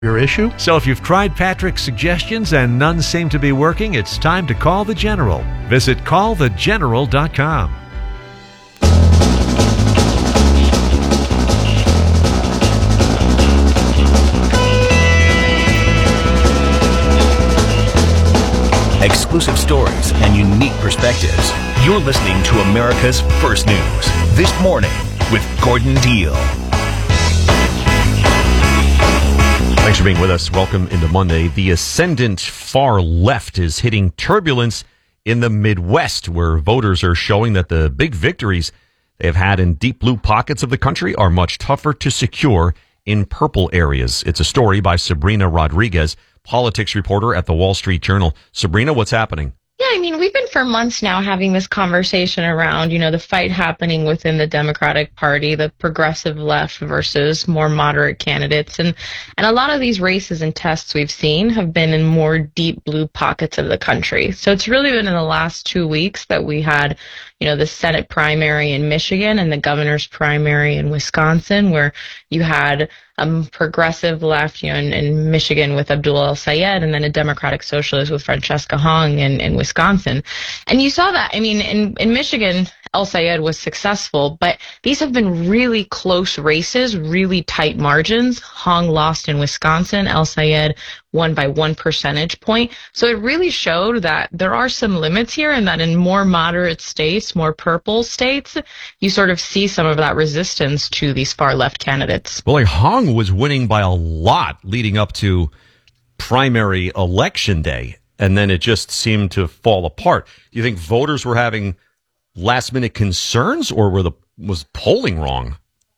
your issue. So if you've tried Patrick's suggestions and none seem to be working, it's time to call the General. Visit callthegeneral.com. Exclusive stories and unique perspectives. You're listening to America's First News. This Morning with Gordon Deal. Thanks for being with us. Welcome into Monday. The ascendant far left is hitting turbulence in the Midwest, where voters are showing that the big victories they have had in deep blue pockets of the country are much tougher to secure in purple areas. It's a story by Sabrina Rodriguez, politics reporter at the Wall Street Journal. Sabrina, what's happening? Yeah, I mean, we've been for months now having this conversation around, the fight happening within the Democratic Party, the progressive left versus more moderate candidates. And a lot of these races and tests we've seen have been in more deep blue pockets of the country. So it's really been in the last 2 weeks that we had, the Senate primary in Michigan and the governor's primary in Wisconsin, where you had progressive left, in Michigan with Abdul El-Sayed, and then a Democratic Socialist with Francesca Hong in Wisconsin. And you saw that, in Michigan, El-Sayed was successful, but these have been really close races, really tight margins. Hong lost in Wisconsin, El-Sayed won by 1 percentage point. So it really showed that there are some limits here, and that in more moderate states, more purple states, you sort of see some of that resistance to these far left candidates. Well, Hong was winning by a lot leading up to primary election day, and then it just seemed to fall apart. Do you think voters were having last-minute concerns, or was polling wrong?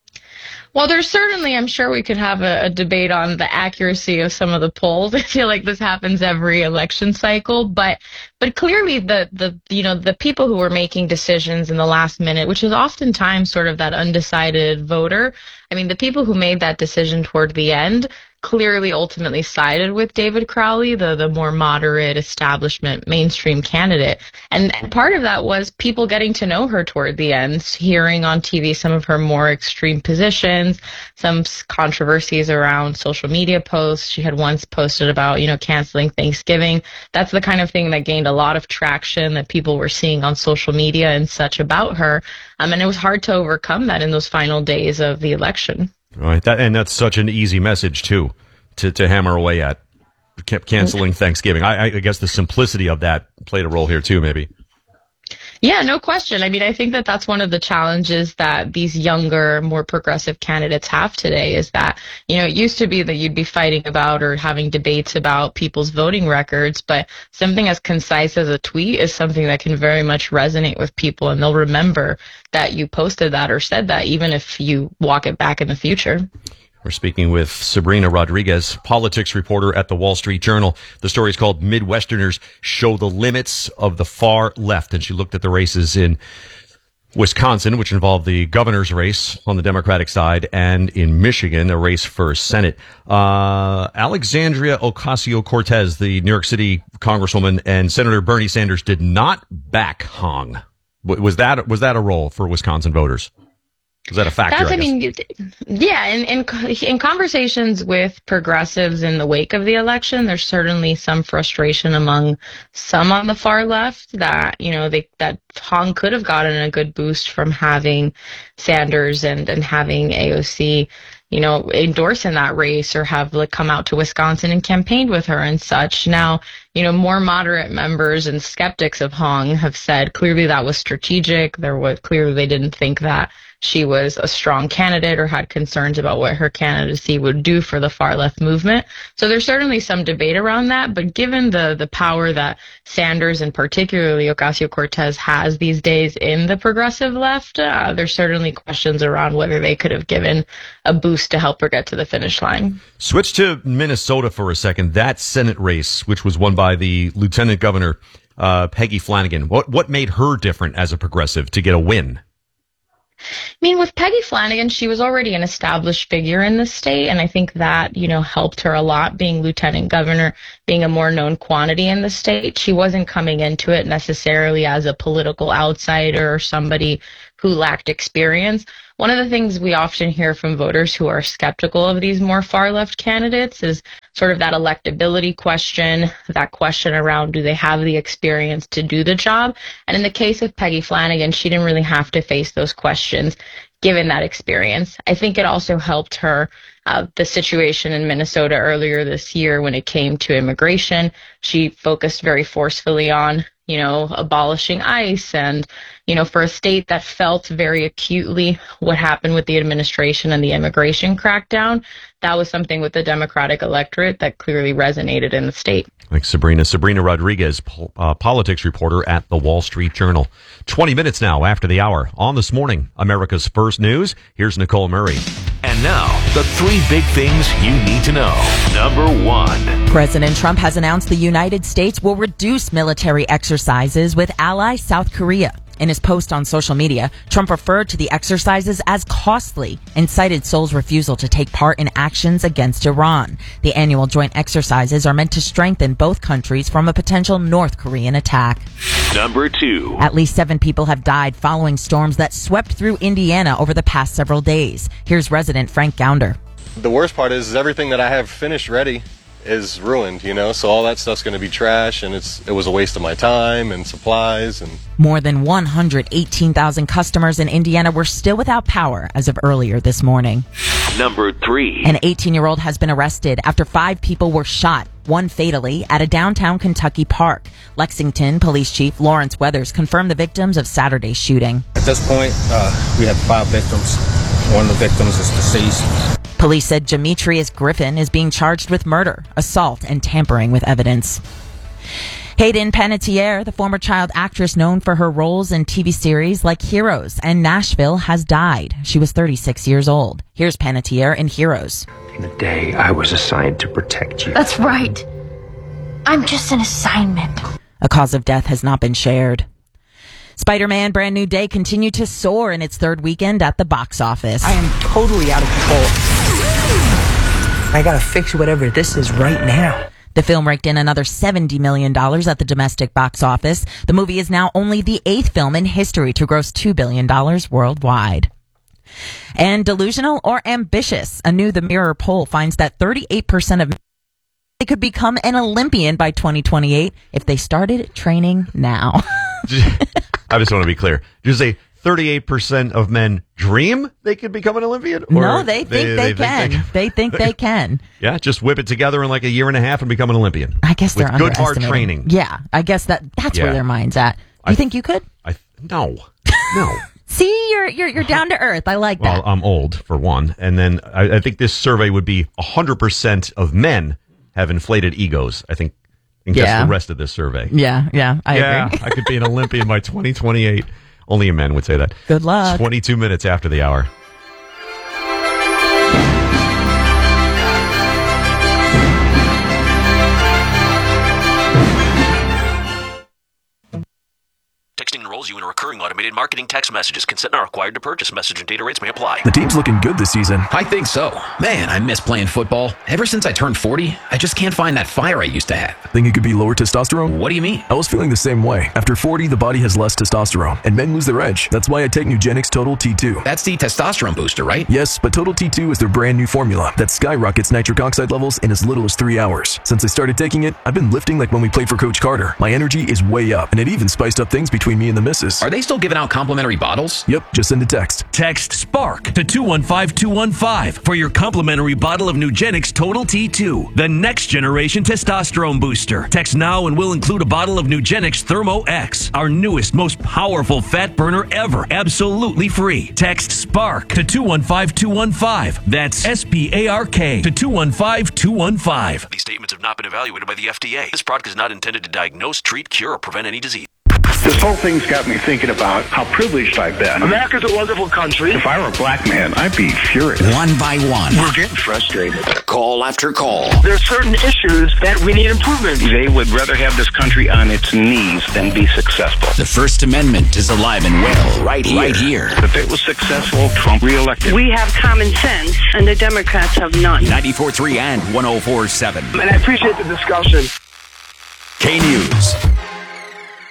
Well, there's certainly, I'm sure we could have a debate on the accuracy of some of the polls. I feel like this happens every election cycle, but clearly the people who were making decisions in the last minute, which is oftentimes sort of that undecided voter. The people who made that decision toward the end clearly ultimately sided with David Crowley, the more moderate establishment mainstream candidate. And part of that was people getting to know her toward the end, hearing on TV some of her more extreme positions, some controversies around social media posts. She had once posted about, canceling Thanksgiving. That's the kind of thing that gained a lot of traction that people were seeing on social media and such about her. And it was hard to overcome that in those final days of the election. Right, that's such an easy message too, to hammer away at. Kept canceling Thanksgiving. I guess the simplicity of that played a role here too, maybe. Yeah, no question. I think that's one of the challenges that these younger, more progressive candidates have today is that, it used to be that you'd be fighting about or having debates about people's voting records, but something as concise as a tweet is something that can very much resonate with people, and they'll remember that you posted that or said that, even if you walk it back in the future. We're speaking with Sabrina Rodriguez, politics reporter at the Wall Street Journal. The story is called Midwesterners Show the Limits of the Far Left. And she looked at the races in Wisconsin, which involved the governor's race on the Democratic side, and in Michigan, a race for Senate. Alexandria Ocasio-Cortez, the New York City Congresswoman, and Senator Bernie Sanders did not back Hong. Was that a role for Wisconsin voters? Is that a factor? Yeah. In conversations with progressives in the wake of the election, there's certainly some frustration among some on the far left that that Hong could have gotten a good boost from having Sanders and having AOC, endorse in that race, or have come out to Wisconsin and campaigned with her and such. Now, more moderate members and skeptics of Hong have said clearly that was strategic. Clearly they didn't think that she was a strong candidate or had concerns about what her candidacy would do for the far left movement. So there's certainly some debate around that, but given the power that Sanders and particularly Ocasio-Cortez has these days in the progressive left, there's certainly questions around whether they could have given a boost to help her get to the finish line. Switch to Minnesota for a second. That Senate race, which was won by the Lieutenant Governor, Peggy Flanagan. What made her different as a progressive to get a win? With Peggy Flanagan, she was already an established figure in the state, and I think that, helped her a lot, being lieutenant governor, being a more known quantity in the state. She wasn't coming into it necessarily as a political outsider or somebody who lacked experience. One of the things we often hear from voters who are skeptical of these more far-left candidates is sort of that electability question, that question around do they have the experience to do the job? And in the case of Peggy Flanagan, she didn't really have to face those questions given that experience. I think it also helped her, the situation in Minnesota earlier this year when it came to immigration. She focused very forcefully on, abolishing ICE and, for a state that felt very acutely what happened with the administration and the immigration crackdown, that was something with the Democratic electorate that clearly resonated in the state. Thanks, Sabrina. Sabrina Rodriguez, politics reporter at the Wall Street Journal. 20 minutes now after the hour. On This Morning, America's First News, here's Nicole Murray. And now, the 3 big things you need to know. Number 1. President Trump has announced the United States will reduce military exercises with ally South Korea. In his post on social media, Trump referred to the exercises as costly and cited Seoul's refusal to take part in actions against Iran. The annual joint exercises are meant to strengthen both countries from a potential North Korean attack. Number 2. At least 7 people have died following storms that swept through Indiana over the past several days. Here's resident Frank Gounder. The worst part is everything that I have finished ready is ruined, so all that stuff's going to be trash, and it was a waste of my time and supplies. And more than 118,000 customers in Indiana were still without power as of earlier this morning. Number 3. An 18-year-old has been arrested after 5 people were shot, one fatally, at a downtown Kentucky park. Lexington Police Chief Lawrence Weathers confirmed the victims of Saturday's shooting. At this point, we have 5 victims. One of the victims is deceased. Police said Demetrius Griffin is being charged with murder, assault, and tampering with evidence. Hayden Panettiere, the former child actress known for her roles in TV series like Heroes and Nashville, has died. She was 36 years old. Here's Panettiere in Heroes. In the day I was assigned to protect you. That's right. I'm just an assignment. A cause of death has not been shared. Spider-Man Brand New Day continued to soar in its 3rd weekend at the box office. I am totally out of control. I gotta fix whatever this is right now. The film raked in another $70 million at the domestic box office. The movie is now only the 8th film in history to gross $2 billion worldwide. And delusional or ambitious? A new The Mirror poll finds that 38% of they could become an Olympian by 2028 if they started training now. I just want to be clear. Did you say 38% of men dream they could become an Olympian? Or no, they think they can. They think they can. Yeah, just whip it together in like a year and a half and become an Olympian. I guess they're with good hard underestimating. training. Yeah, I guess that's where their mind's at. You think you could? No. See, you're down to earth. I like that. Well, I'm old for one, and then I think this survey would be 100% of men have inflated egos. I think. And guess the rest of this survey. Yeah, I agree. I could be an Olympian by 2028. Only a man would say that. Good luck. 22 minutes after the hour. Texting enrolls you in a recurring automated marketing text messages. Consent not required to purchase. Message and data rates may apply. The team's looking good this season. I think so. Man, I miss playing football. Ever since I turned 40, I just can't find that fire I used to have. Think it could be lower testosterone? What do you mean? I was feeling the same way. After 40, the body has less testosterone, and men lose their edge. That's why I take Nugenix Total T2. That's the testosterone booster, right? Yes, but Total T2 is their brand new formula that skyrockets nitric oxide levels in as little as 3 hours. Since I started taking it, I've been lifting like when we played for Coach Carter. My energy is way up, and it even spiced up things between me and the missus. Are they still giving out complimentary bottles? Yep, just send a text. Text SPARK to 215-215 for your complimentary bottle of Nugenix Total T2, the next generation testosterone booster. Text now and we'll include a bottle of Nugenix Thermo X, our newest, most powerful fat burner ever, absolutely free. Text SPARK to 215-215. That's SPARK to 215-215. These statements have not been evaluated by the FDA. This product is not intended to diagnose, treat, cure, or prevent any disease. This whole thing's got me thinking about how privileged I've been. America's a wonderful country. If I were a black man, I'd be furious. One by one. We're getting frustrated. Call after call. There are certain issues that we need improvement. They would rather have this country on its knees than be successful. The First Amendment is alive and well right here. If it was successful, Trump reelected. We have common sense, and the Democrats have none. 94.3 and 104.7. And I appreciate the discussion. K News.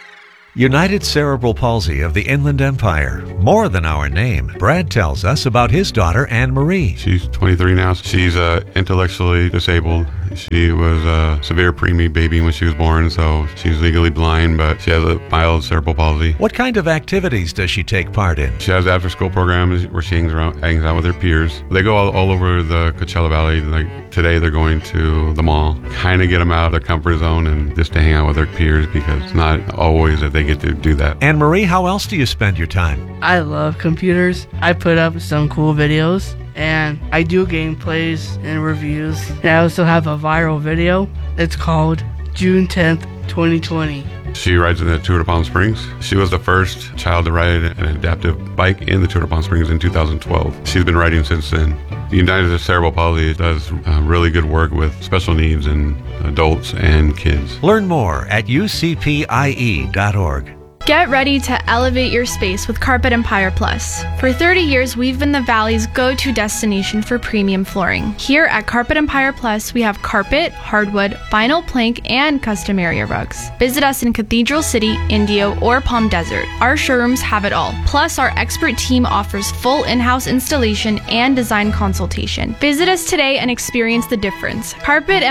United Cerebral Palsy of the Inland Empire. More than our name. Brad tells us about his daughter, Anne Marie. She's 23 now. She's intellectually disabled. She was a severe preemie baby when she was born, so she's legally blind, but she has a mild cerebral palsy. What kind of activities does she take part in? She has after-school programs where she hangs out with her peers. They go all over the Coachella Valley. Like today, they're going to the mall. Kind of get them out of their comfort zone and just to hang out with their peers, because it's not always that they get to do that. Anne Marie, how else do you spend your time? I love computers. I put up some cool videos, and I do gameplays and reviews. And I also have a viral video. It's called June 10th, 2020. She rides in the Tour de Palm Springs. She was the first child to ride an adaptive bike in the Tour de Palm Springs in 2012. She's been riding since then. The United Cerebral Palsy does really good work with special needs in adults and kids. Learn more at ucpie.org. Get ready to elevate your space with Carpet Empire Plus. For 30 years, we've been the Valley's go-to destination for premium flooring. Here at Carpet Empire Plus, we have carpet, hardwood, vinyl plank, and custom area rugs. Visit us in Cathedral City, Indio, or Palm Desert. Our showrooms have it all. Plus, our expert team offers full in-house installation and design consultation. Visit us today and experience the difference.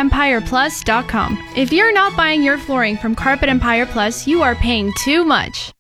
CarpetEmpirePlus.com. If you're not buying your flooring from Carpet Empire Plus, you are paying too much.